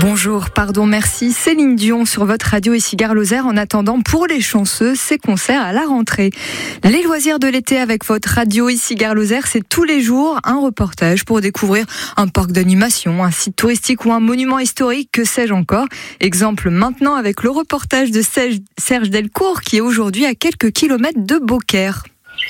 Bonjour, pardon, merci. Céline Dion sur votre radio ici Gare Lozère. En attendant, pour les chanceux, ces concerts à la rentrée. Les loisirs de l'été avec votre radio ici Gare Lozère, c'est tous les jours un reportage pour découvrir un parc d'animation, un site touristique ou un monument historique, que sais-je encore. Exemple maintenant avec le reportage de Serge Delcourt qui est aujourd'hui à quelques kilomètres de Beaucaire.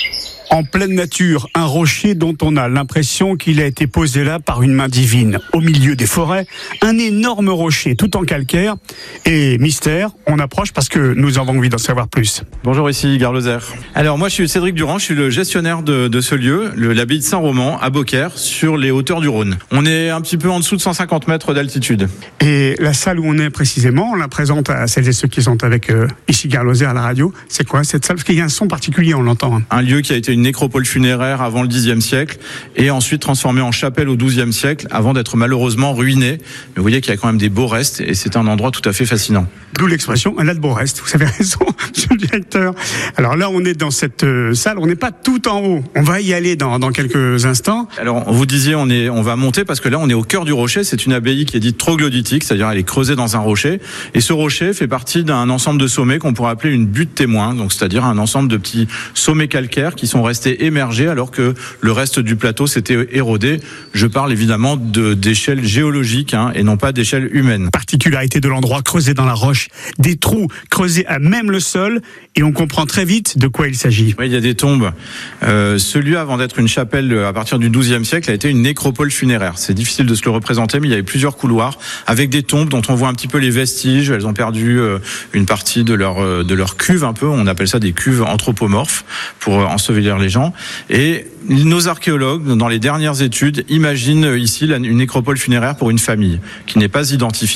En pleine nature, un rocher dont on a l'impression qu'il a été posé là par une main divine. Au milieu des forêts, un énorme rocher tout en calcaire. Et mystère, on approche parce que nous avons envie d'en savoir plus. Bonjour, ici Gare Lozère. Alors moi je suis Cédric Durand, je suis le gestionnaire de ce lieu, l'abbaye de Saint-Roman à Beaucaire, sur les hauteurs du Rhône. On est un petit peu en dessous de 150 mètres d'altitude. Et la salle où on est précisément, on la présente à celles et ceux qui sont avec ici Gare Lozère à la radio. C'est quoi cette salle? Parce qu'il y a un son particulier, on l'entend. Un lieu qui a été une nécropole funéraire avant le Xe siècle et ensuite transformé en chapelle au XIIe siècle avant d'être malheureusement ruiné. Mais vous voyez qu'il y a quand même des beaux restes et c'est un endroit tout à fait fascinant. D'où l'expression, un a de beaux restes. Vous avez raison, monsieur le directeur. Alors là, on est dans cette salle, on n'est pas tout en haut. On va y aller dans quelques instants. Alors, vous disiez, on va monter parce que là, on est au cœur du rocher. C'est une abbaye qui est dite troglodytique, c'est-à-dire elle est creusée dans un rocher. Et ce rocher fait partie d'un ensemble de sommets qu'on pourrait appeler une butte témoin. Donc, c'est-à-dire un ensemble de petits sommets calcaires qui sont restés émergés alors que le reste du plateau s'était érodé. Je parle évidemment d'échelle géologique et non pas d'échelle humaine. Particularité de l'endroit, creusé dans la roche, des trous creusés à même le sol, et on comprend très vite de quoi il s'agit. Oui, il y a des tombes. Ce lieu, avant d'être une chapelle à partir du XIIe siècle, a été une nécropole funéraire. C'est difficile de se le représenter, mais il y avait plusieurs couloirs avec des tombes dont on voit un petit peu les vestiges. Elles ont perdu une partie de leur cuve un peu. On appelle ça des cuves anthropomorphes pour ensevelir les gens. Et nos archéologues, dans les dernières études, imaginent ici une nécropole funéraire pour une famille qui n'est pas identifiée.